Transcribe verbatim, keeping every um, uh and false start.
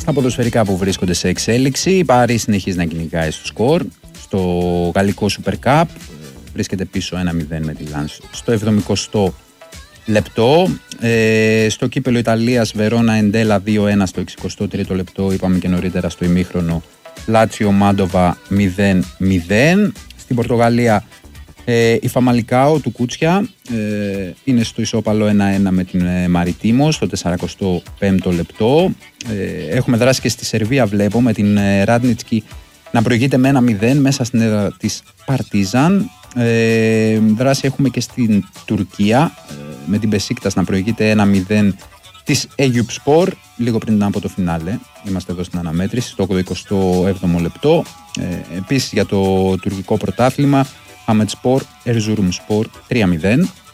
Στα ποδοσφαιρικά που βρίσκονται σε εξέλιξη, η Πάρη συνεχίζει να κυνηγάει στο σκορ. Στο γαλλικό Super Cup βρίσκεται πίσω ένα μηδέν με τη Λάνς στο εβδομηκοστό λεπτό. Ε, στο κύπελο Ιταλίας Βερόνα Εντέλα δύο ένα στο εξηκοστό τρίτο λεπτό, είπαμε και νωρίτερα στο ημίχρονο. Λάτσιο Μάντοβα μηδέν μηδέν. Στην Πορτογαλία ε, η Φαμαλικάο του Κούτσια ε, είναι στο ισόπαλο ένα ένα με την ε, Μαριτίμο στο τεσσαρακοστό πέμπτο λεπτό. Ε, έχουμε δράσει και στη Σερβία, βλέπω, με την ε, Ράντνιτσκι να προηγείται με ένα μηδέν μέσα στην έδρα της Παρτίζαν. Ε, δράση έχουμε και στην Τουρκία ε, με την Μπεσίκτας να προηγείται ένα μηδέν της Eyüpspor λίγο πριν από το φινάλε. Είμαστε εδώ στην αναμέτρηση στο ογδοηκοστό έβδομο λεπτό. Ε, επίσης για το τουρκικό πρωτάθλημα Hammetspor Erzurumspor τρία μηδέν.